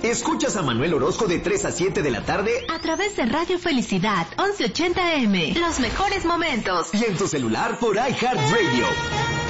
Escuchas a Manuel Orozco de 3 a 7 de la tarde a través de Radio Felicidad 1180 AM. Los mejores momentos. Y en tu celular por iHeartRadio.